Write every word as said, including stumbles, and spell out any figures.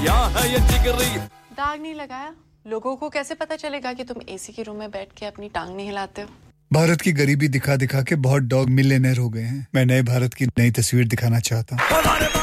यहाँ है ये जिगरी। दाग नहीं लगाया, लोगों को कैसे पता चलेगा कि तुम एसी के रूम में बैठ के अपनी टांग नहीं हिलाते हो? भारत की गरीबी दिखा दिखा के बहुत डॉग मिलियनेयर हो गए हैं। मैं नए भारत की नई तस्वीर दिखाना चाहता हूँ।